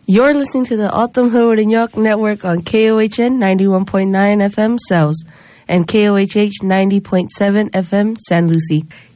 You're listening to the Autumn Hood and York Network on KOHN 91.9 FM Cells and KOHH 90.7 FM San Lucie.